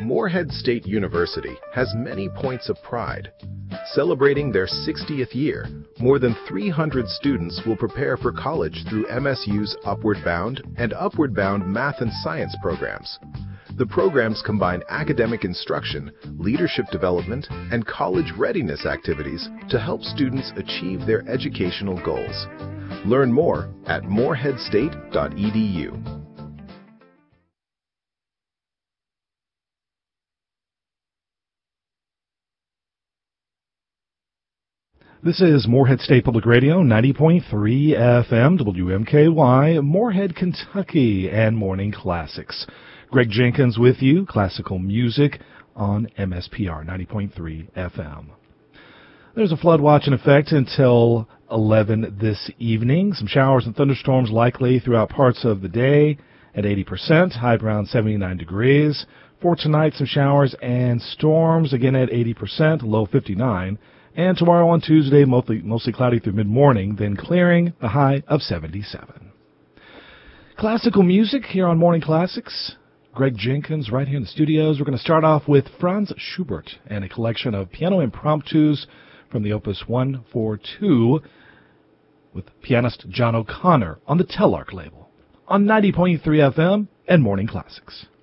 Morehead State University has many points of pride. Celebrating their 60th year, more than 300 students will prepare for college through MSU's Upward Bound and Upward Bound Math and Science programs. The programs combine academic instruction, leadership development, and college readiness activities to help students achieve their educational goals. Learn more at moreheadstate.edu. This is Morehead State Public Radio, 90.3 FM, WMKY, Morehead, Kentucky, and Morning Classics. Greg Jenkins with you, classical music on MSPR, 90.3 FM. There's a flood watch in effect until 11 this evening. Some showers and thunderstorms likely throughout parts of the day at 80%, high around 79 degrees. For tonight, some showers and storms, again at 80%, low 59. And tomorrow on Tuesday, mostly cloudy through mid-morning, then clearing, a high of 77. Classical music here on Morning Classics. Greg Jenkins right here in the studios. We're going to start off with Franz Schubert and a collection of piano impromptus from the Opus 142 with pianist John O'Connor on the Telarc label on 90.3 FM and Morning Classics.